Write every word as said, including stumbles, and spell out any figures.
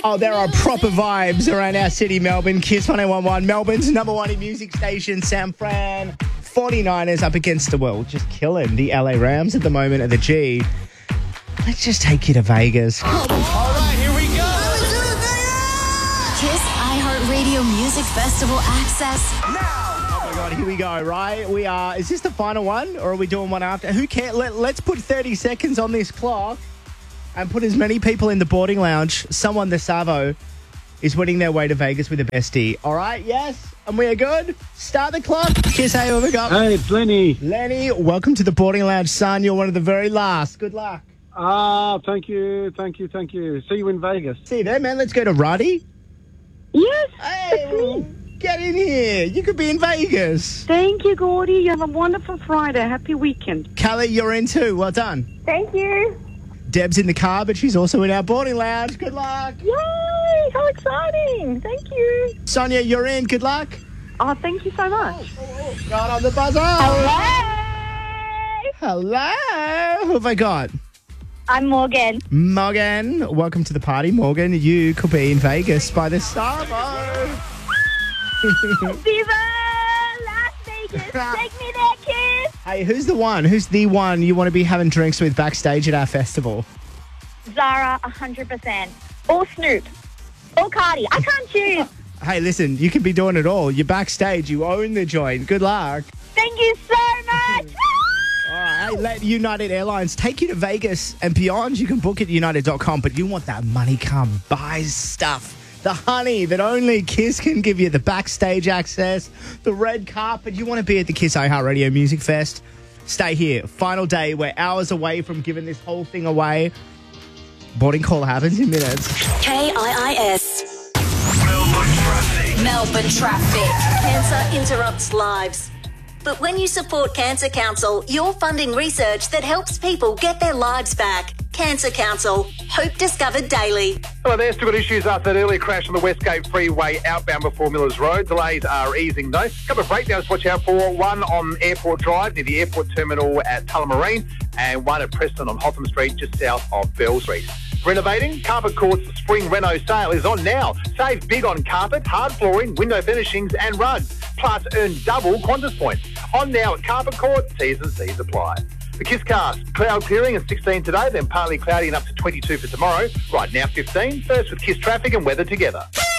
Oh, there are proper vibes around our city, Melbourne. Kiss one oh one one, Melbourne's number one in music station. San Fran, forty-niners up against the world. Just killing the L A Rams at the moment at the G. Let's just take you to Vegas. All right, here we go. Kiss iHeartRadio Music Festival access now. Oh my God, here we go, right? We are, is this the final one or are we doing one after? Who cares? Let, let's put thirty seconds on this clock and put as many people in the boarding lounge. Someone, the Savo, is winning their way to Vegas with a bestie. All right, yes? And we are good? Start the clock. Kiss, hey, what have we got? Hey, it's Lenny. Lenny, welcome to the boarding lounge, son. You're one of the very last. Good luck. Ah, thank you, thank you, thank you. See you in Vegas. See you there, man. Let's go to Ruddy. Yes, Hey, it's me. get in here. You could be in Vegas. Thank you, Gordy. You have a wonderful Friday. Happy weekend. Callie, you're in too. Well done. Thank you. Deb's in the car, but she's also in our boarding lounge. Good luck. Yay! How exciting. Thank you. Sonia, you're in. Good luck. Oh, thank you so much. Got on the buzzer. Hello. Hello. Who have I got? I'm Morgan. Morgan. Welcome to the party, Morgan. You could be in Vegas by the Savo. Viva Las Vegas. Take me there, kids. Hey, who's the one? Who's the one you want to be having drinks with backstage at our festival? Zara, one hundred percent. Or Snoop. Or Cardi. I can't choose. Hey, listen, you can be doing it all. You're backstage. You own the joint. Good luck. Thank you so much. All right, hey, let United Airlines take you to Vegas and beyond. You can book at united dot com, but you want that money come buy stuff. The honey that only Kiss can give you, the backstage access, the red carpet. You want to be at the Kiss iHeartRadio Music Fest? Stay here. Final day. We're hours away from giving this whole thing away. Boarding call happens in minutes. K I I S. Melbourne traffic. Melbourne traffic. Cancer interrupts lives. But when you support Cancer Council, you're funding research that helps people get their lives back. Cancer Council. Hope discovered daily. Well, there's still got issues after that earlier crash on the Westgate Freeway outbound before Millers Road. Delays are easing though. A couple of breakdowns to watch out for. One on Airport Drive near the airport terminal at Tullamarine, and one at Preston on Hotham Street just south of Bell Street. Renovating? Carpet Court's spring reno sale is on now. Save big on carpet, hard flooring, window finishings and rugs. Plus earn double Qantas points. On now at Carpet Court. T's and C's apply. The KissCast, cloud clearing at sixteen today, then partly cloudy and up to twenty-two for tomorrow. Right now fifteen. First with Kiss traffic and weather together.